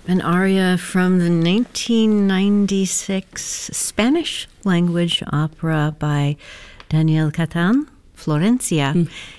An aria from the 1996 Spanish language opera by Daniel Catan, Florencia.